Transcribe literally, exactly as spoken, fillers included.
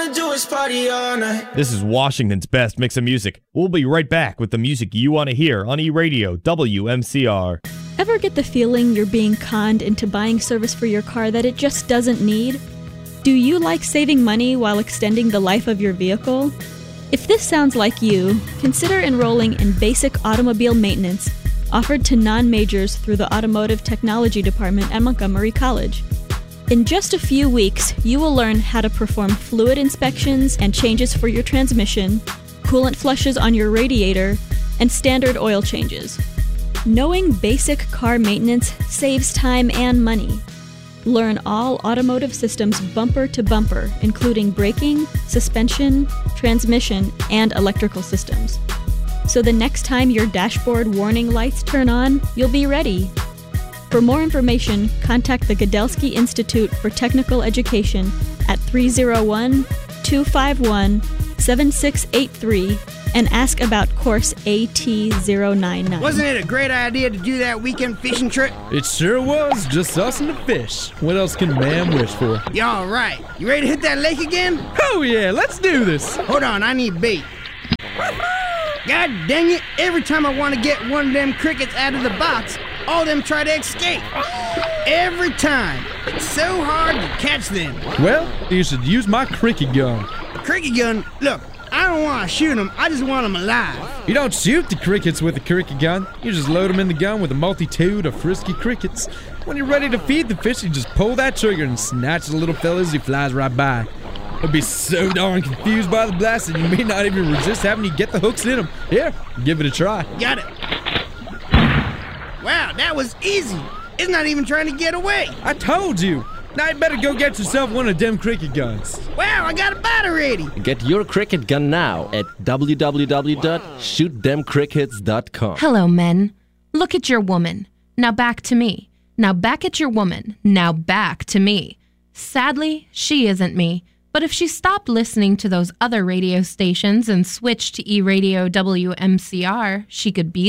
This is Washington's best mix of music. We'll be right back with the music you want to hear on E-Radio W M C R. Ever get the feeling you're being conned into buying service for your car that it just doesn't need? Do you like saving money while extending the life of your vehicle? If this sounds like you, consider enrolling in basic automobile maintenance offered to non-majors through the Automotive Technology Department at Montgomery College. In just a few weeks, you will learn how to perform fluid inspections and changes for your transmission, coolant flushes on your radiator, and standard oil changes. Knowing basic car maintenance saves time and money. Learn all automotive systems bumper to bumper, including braking, suspension, transmission, and electrical systems. So the next time your dashboard warning lights turn on, you'll be ready. For more information, contact the Godelsky Institute for Technical Education at three oh one, two five one, seven six eight three and ask about course A T zero nine nine. Wasn't it a great idea to do that weekend fishing trip? It sure was, just us and the fish. What else can a man wish for? You all right? You ready to hit that lake again? Oh yeah, let's do this. Hold on, I need bait. God dang it, every time I want to get one of them crickets out of the box, all of them try to escape. Every time. It's so hard to catch them. Well, you should use my cricket gun. Cricket gun? Look, I don't want to shoot them, I just want them alive. You don't shoot the crickets with a cricket gun. You just load them in the gun with a multitude of frisky crickets. When you're ready to feed the fish, you just pull that trigger and snatch the little fella as he flies right by. You'll be so darn confused by the blast that you may not even resist having you get the hooks in them. Here, give it a try. Got it. Wow, that was easy. It's not even trying to get away. I told you. Now you better go get yourself one of them cricket guns. Wow, I got a battery ready. Get your cricket gun now at w w w dot shoot them crickets dot com. Hello, men. Look at your woman. Now back to me. Now back at your woman. Now back to me. Sadly, she isn't me. But if she stopped listening to those other radio stations and switched to E-Radio W M C R, she could be